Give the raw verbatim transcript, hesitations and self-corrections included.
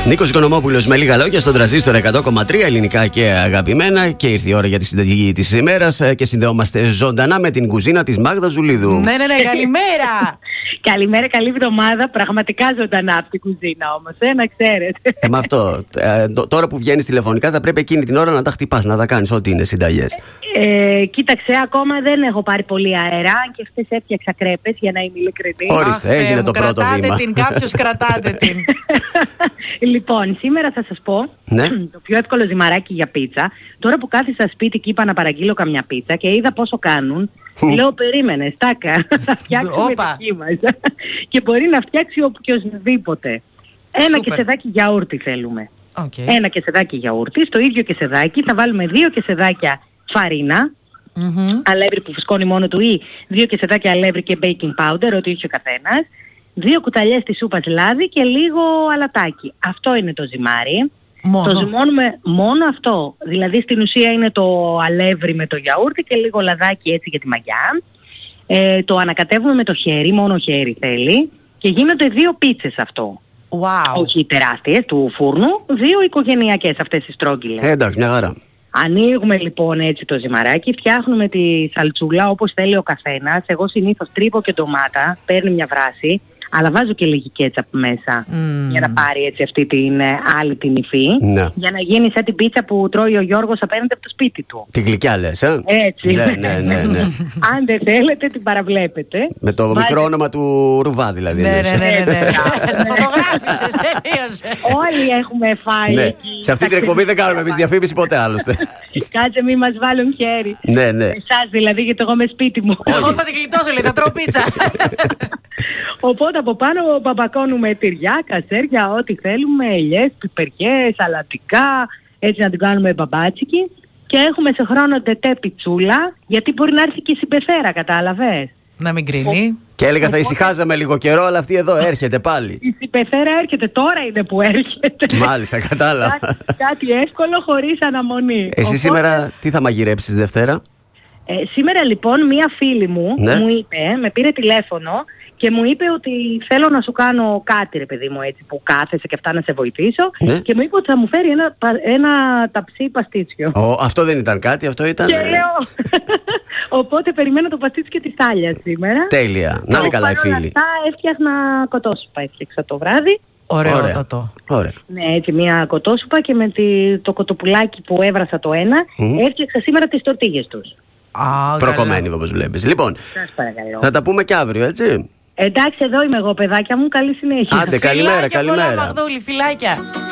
Νίκος Οικονομόπουλος με λίγα λόγια στον Τρανζίστορ εκατό κόμμα τρία, ελληνικά και αγαπημένα. Και ήρθε η ώρα για τη συνταγή της ημέρας και συνδεόμαστε ζωντανά με την κουζίνα της Μάγδας Ζουλίδου. Ναι, ναι, ναι, καλημέρα! Καλημέρα, καλή εβδομάδα. Πραγματικά ζωντανά από την κουζίνα όμως, ε, να ξέρετε. Ε, με αυτό. Ε, τώρα που βγαίνεις τηλεφωνικά, θα πρέπει εκείνη την ώρα να τα χτυπάς, να τα κάνεις ό,τι είναι συνταγές. Ε, κοίταξε, ακόμα δεν έχω πάρει πολύ αέρα και χθες έφτιαξα κρέπες, για να είμαι ειλικρινή. Ορίστε, Αχ, έγινε μου, το πρώτο κρατάτε βήμα. Την, κάποιος κρατάτε την. Λοιπόν, σήμερα θα σας πω Ναι. το πιο εύκολο ζυμαράκι για πίτσα. Τώρα που κάθισα σπίτι και είπα να παραγγείλω καμιά πίτσα και είδα πόσο κάνουν, λέω περίμενε, στάκα, θα φτιάξουμε Όπα. δική μας. Και μπορεί να φτιάξει οποιοσδήποτε. Ένα Σούπερ. κεσεδάκι γιαούρτι θέλουμε. Okay. Ένα κεσεδάκι γιαούρτι, στο ίδιο κεσεδάκι θα βάλουμε δύο κεσεδάκια φαρίνα, Mm-hmm. αλεύρι που φουσκώνει μόνο του ή δύο κεσεδάκια αλεύρι και baking powder, ό,τι είχε ο καθένας, δύο κουταλιές της σούπας λάδι και λίγο αλατάκι. Αυτό είναι το ζυμάρι. Μόνο. Το ζυμώνουμε μόνο αυτό. Δηλαδή στην ουσία είναι το αλεύρι με το γιαούρτι και λίγο λαδάκι έτσι για τη μαγιά. Ε, το ανακατεύουμε με το χέρι, μόνο χέρι θέλει. Και γίνονται δύο πίτσες αυτό. Wow. Όχι τεράστιες του φούρνου, δύο οικογενειακές αυτές τις στρόγγυλες. Ε, εντάξει, μια χαρά. Ανοίγουμε λοιπόν έτσι το ζυμαράκι, φτιάχνουμε τη σαλτσούλα όπως θέλει ο καθένας. Εγώ συνήθως τρύπω και ντομάτα, παίρνει μια βράση, αλλά βάζω και λίγη κέτσαπ μέσα Mm. για να πάρει έτσι αυτή την ε, άλλη την υφή. Ναι. Για να γίνει σαν την πίτσα που τρώει ο Γιώργος απέναντι από το σπίτι του. Την γλυκιά λες, ε? Έτσι. Ναι, ναι, ναι, ναι. Αν δεν θέλετε την παραβλέπετε. Με το Βάζετε- μικρό όνομα του Ρουβά, δηλαδή. Ναι, εννοείς, ναι, ε? ναι, ναι, ναι. Φωτογράφησες, τελείωσε. Όλοι έχουμε φάει Ναι. εκεί. Σε αυτή την εκπομπή δεν κάνουμε εμείς διαφήμιση ποτέ άλλωστε. Κάτσε μη μας βάλουν χέρι. Ναι, ναι. Εσάς δηλαδή, γιατί εγώ είμαι σπίτι μου. Εγώ θα την γλιτώσω, λέει, θα τρώω πίτσα. Οπότε από πάνω μπαμπακώνουμε τυριά, κασέρια, ό,τι θέλουμε, ελιές, πιπεριές, αλατικά, έτσι να την κάνουμε μπαμπάτσικη. Και έχουμε σε χρόνο τετέ πιτσούλα, γιατί μπορεί να έρθει και η συμπεθέρα, κατάλαβες. Να μην κρίνει. Και έλεγα θα ησυχάζαμε λίγο καιρό, αλλά αυτή εδώ έρχεται πάλι. Η συμπεθέρα έρχεται, τώρα είναι που έρχεται. Μάλιστα, κατάλαβα. Κάτι, κάτι εύκολο χωρίς αναμονή. Εσύ Οπότε, σήμερα τι θα μαγειρέψεις Δευτέρα? Ε, σήμερα λοιπόν μία φίλη μου Ναι. μου είπε, με πήρε τηλέφωνο και μου είπε ότι θέλω να σου κάνω κάτι ρε παιδί μου έτσι που κάθεσαι και αυτά να σε βοηθήσω, Ναι. και μου είπε ότι θα μου φέρει ένα, πα- ένα ταψί παστίτσιο. Ω, αυτό δεν ήταν κάτι, αυτό ήταν. Και ε, λέω, οπότε περιμένω το παστίτσιο της Τάλιας σήμερα. Τέλεια. Να είναι Και καλά οι παρόλα φίλοι. αυτά έφτιαχνα κοτόσουπα, έφτιαξα το βράδυ. Ωραιότατο. Ωραία. Ναι, έτσι μια κοτόσουπα και με τη, το κοτοπουλάκι που έβρασα το ένα, Μμμ. έφτιαξα σήμερα τις τορτίγες τους. Α, Προκομμένη όπως βλέπεις. Λοιπόν, Σας παρακαλώ. θα τα πούμε και αύριο, έτσι. Εντάξει, εδώ είμαι εγώ, παιδάκια μου. Καλή συνέχεια. Άντε, καλημέρα, Φιλάκια πολλά, καλημέρα. Μαγδούλη, φιλάκια.